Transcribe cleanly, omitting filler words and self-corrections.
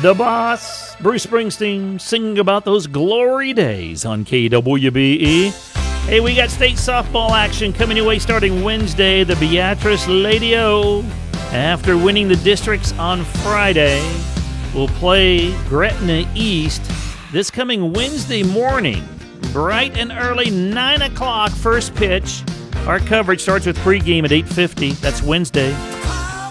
The boss, Bruce Springsteen, singing about those glory days on KWBE. Hey, we got state softball action coming your way starting Wednesday. The Beatrice Lady O, after winning the districts on Friday, will play Gretna East this coming Wednesday morning. Bright and early, 9 o'clock first pitch. Our coverage starts with pregame at 8:50. That's Wednesday.